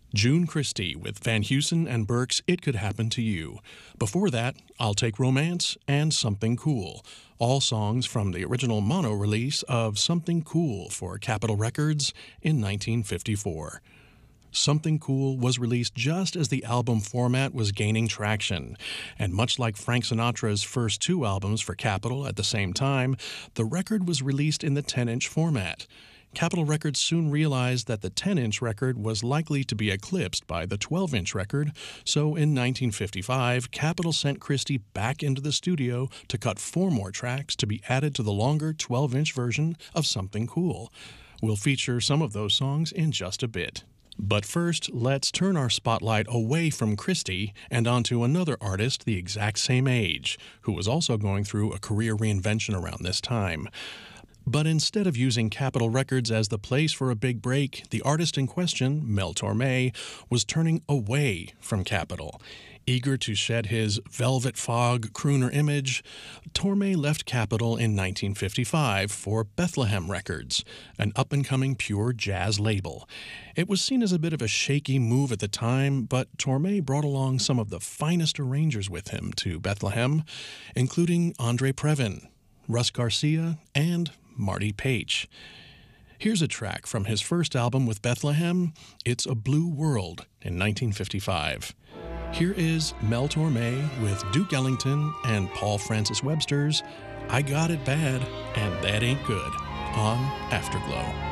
June Christie with Van Heusen and Burke's It Could Happen to You. Before that, I'll Take Romance and Something Cool, all songs from the original mono release of Something Cool for Capitol Records in 1954. Something Cool was released just as the album format was gaining traction, and much like Frank Sinatra's first two albums for Capitol at the same time, the record was released in the 10-inch format. Capitol Records soon realized that the 10-inch record was likely to be eclipsed by the 12-inch record, so in 1955, Capitol sent Christie back into the studio to cut 4 more tracks to be added to the longer 12-inch version of Something Cool. We'll feature some of those songs in just a bit. But first, let's turn our spotlight away from Christie and onto another artist the exact same age, who was also going through a career reinvention around this time. But instead of using Capitol Records as the place for a big break, the artist in question, Mel Torme, was turning away from Capitol. Eager to shed his Velvet Fog crooner image, Torme left Capitol in 1955 for Bethlehem Records, an up-and-coming pure jazz label. It was seen as a bit of a shaky move at the time, but Torme brought along some of the finest arrangers with him to Bethlehem, including Andre Previn, Russ Garcia, and Marty Paich. Here's a track from his first album with Bethlehem, It's a Blue World, in 1955. Here is Mel Torme with Duke Ellington and Paul Francis Webster's I Got It Bad and That Ain't Good on Afterglow.